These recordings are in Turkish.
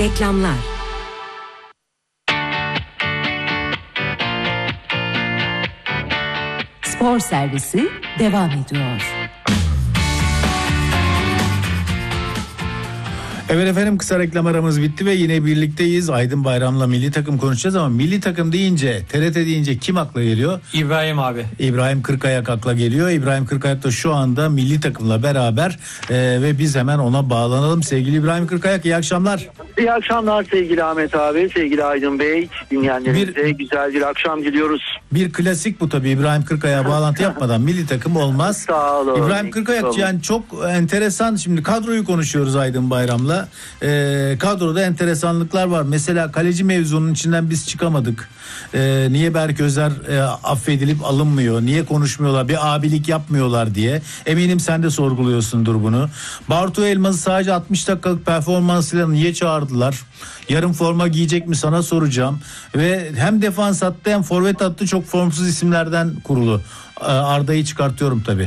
Reklamlar. Spor servisi devam ediyor. Evet efendim, kısa reklam aramız bitti ve yine birlikteyiz. Aydın Bayram'la milli takım konuşacağız ama milli takım deyince, TRT deyince kim akla geliyor? İbrahim abi. İbrahim Kırkayak akla geliyor. İbrahim Kırkayak da şu anda milli takımla beraber ve biz hemen ona bağlanalım. Sevgili İbrahim Kırkayak, iyi akşamlar. İyi akşamlar sevgili Ahmet abi, sevgili Aydın Bey, dinleyenlerimize güzel bir akşam diliyoruz. Bir klasik bu tabii, İbrahim Kırkayak'a bağlantı yapmadan milli takım olmaz. Sağ olun. İbrahim Kırkayak yani çok enteresan, şimdi kadroyu konuşuyoruz Aydın Bayram'la. Kadroda enteresanlıklar var. Mesela kaleci mevzunun içinden biz çıkamadık. Niye Berk Özer affedilip alınmıyor? Niye konuşmuyorlar? Bir abilik yapmıyorlar diye. Eminim sen de sorguluyorsundur bunu. Bartu Elmas'ı sadece 60 dakikalık performansıyla niye çağırdılar? Yarın forma giyecek mi, sana soracağım. Ve hem defans hattı hem forvet hattı çok formsuz isimlerden kurulu. Arda'yı çıkartıyorum tabii.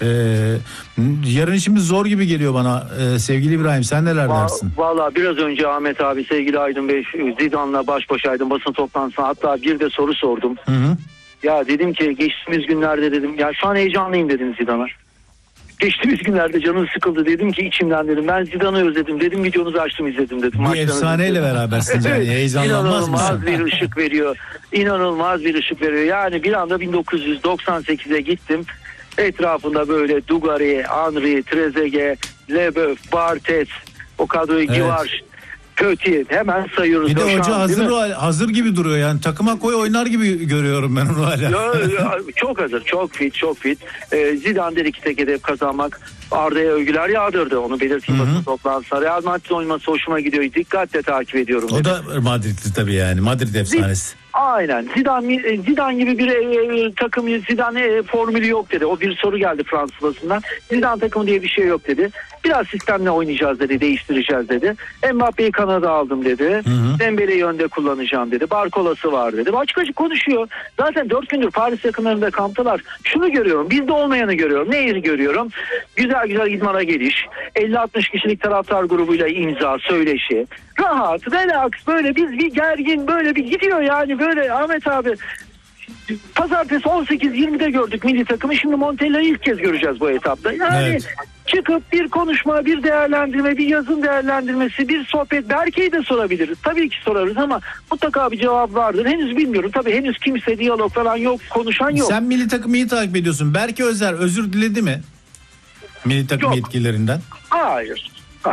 Yarın işimiz zor gibi geliyor bana. Sevgili İbrahim, sen neler dersin? Valla biraz önce Ahmet abi, sevgili Aydın Bey, Zidane'la baş başaydım basın toplantısına, hatta bir de soru sordum. Hı. Ya dedim ki geçtiğimiz günlerde dedim, ya şu an heyecanlıyım dedim Zidane'a. Geçtiğimiz günlerde canım sıkıldı, dedim ki içimden dedim, ben Zidane'ı özledim dedim, videonuzu açtım izledim dedim. Bir efsaneyle berabersiniz yani, heyecanlanmaz mısın? İnanılmaz bir ışık veriyor. İnanılmaz bir ışık veriyor. Yani bir anda 1998'e gittim. Etrafında böyle Dugarry, Henry, Trezeguet, Leboeuf, Barthez, o kadroyu Givaş, Kötü, hemen sayıyoruz. Bir de şu hoca an, hazır gibi duruyor yani, takıma koy oynar gibi görüyorum ben onu hala. Ya, çok hazır, çok fit. Zidane dedi ki tek hedef kazanmak. Arda'ya övgüler yağdırdı, onu belirteyim basın toplantısında. Real Madrid oynaması hoşuma gidiyor, dikkatle takip ediyorum dedi. O da Madrid'li tabii yani, Madrid efsanesi. Aynen, Zidane gibi bir takım, Zidane formülü yok dedi. O bir soru geldi Fransız basından. Zidane takımı diye bir şey yok dedi. Biraz sistemle oynayacağız dedi, değiştireceğiz dedi. Mbappe'yi kanada aldım dedi. Dembele'yi önde kullanacağım dedi. Barkola'sı var dedi. Açık açık konuşuyor. Zaten 4 gündür Paris yakınlarında kamptalar. Şunu görüyorum, bizde olmayanı görüyorum. Neyi görüyorum? Güzel idmana geliş, 50-60 kişilik taraftar grubuyla imza, söyleşi, rahat, relax, böyle biz bir gergin, böyle bir gidiyor yani, böyle Ahmet abi. Pazartesi 18-20'de gördük milli takımı, şimdi Montella'yı ilk kez göreceğiz bu etapta. Yani çıkıp bir konuşma, bir değerlendirme, bir yazın değerlendirmesi, bir sohbet, Berke'yi de sorabiliriz. Tabii ki sorarız ama mutlaka bir cevap vardır. Henüz bilmiyorum. Tabii henüz kimse diyalog falan yok, konuşan yok. Sen milli takımı iyi takip ediyorsun. Berke Özer özür diledi mi? Milli takım yetkililerinden. Hayır.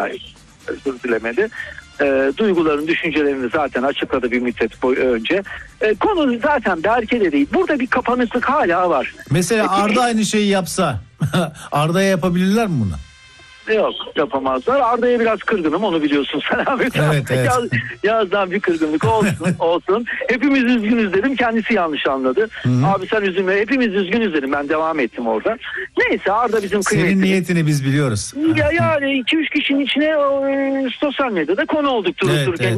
Özür dilemedi. Duyguların, düşüncelerini zaten açıkladı bir müddet önce. Konu zaten Berke'de değil. Burada bir kapanıklık hala var. Mesela Arda aynı şeyi yapsa Arda'ya yapabilirler mi bunu? Yok, yapamazlar. Arda'ya biraz kırgınım, onu biliyorsun sen Ahmet. Evet. Yazdan bir kırgınlık olsun. Hepimiz üzgünüz dedim, kendisi yanlış anladı. Abi sen üzülme, hepimiz üzgünüz dedim, ben devam ettim orada. Neyse, Arda bizim kıymetli. Senin niyetini biz biliyoruz. Yani 2-3 kişinin içine sosyal medyada konu olduk dururken.